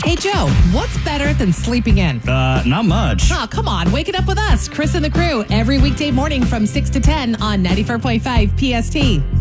Hey, Joe, what's better than sleeping in? Not much. Oh, come on. Wake it up with us, Chris and the crew, every weekday morning from 6 to 10 on 94.5 PST.